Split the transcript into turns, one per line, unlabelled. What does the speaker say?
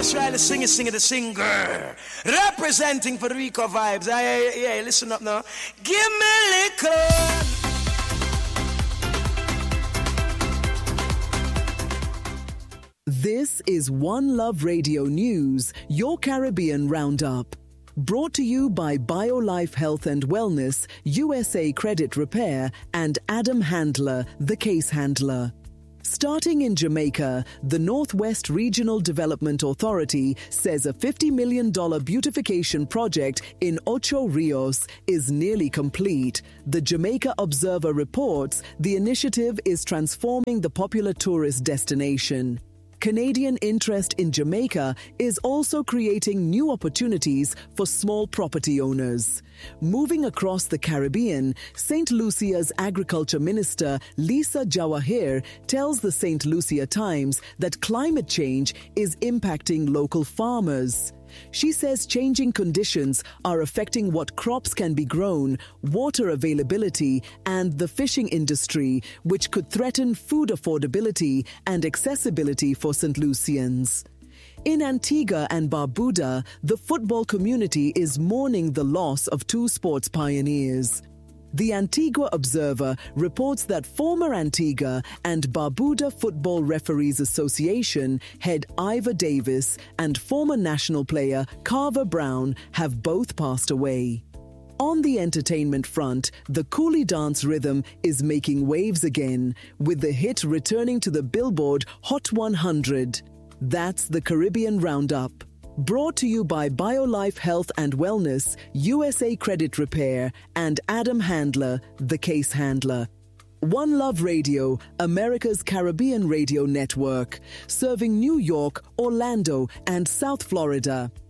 Just try to sing it, the singer. Representing Puerto Rico vibes. Yeah, listen up now. Give me liquor.
This is One Love Radio News, your Caribbean Roundup. Brought to you by BioLife Health and Wellness, USA Credit Repair, and Adam Handler, the case handler. Starting in Jamaica, the Northwest Regional Development Authority says a $50 million beautification project in Ocho Rios is nearly complete. The Jamaica Observer reports the initiative is transforming the popular tourist destination. Canadian interest in Jamaica is also creating new opportunities for small property owners. Moving across the Caribbean, St. Lucia's Agriculture Minister Lisa Jawahir tells the St. Lucia Times that climate change is impacting local farmers. She says changing conditions are affecting what crops can be grown, water availability, and the fishing industry, which could threaten food affordability and accessibility for St. Lucians. In Antigua and Barbuda, the football community is mourning the loss of two sports pioneers. The Antigua Observer reports that former Antigua and Barbuda Football Referees Association head Ivor Davis and former national player Carver Brown have both passed away. On the entertainment front, the Coolie dance rhythm is making waves again, with the hit returning to the Billboard Hot 100. That's the Caribbean Roundup. Brought to you by BioLife Health and Wellness, USA Credit Repair, and Adam Handler, the case handler. One Love Radio, America's Caribbean radio network, serving New York, Orlando, and South Florida.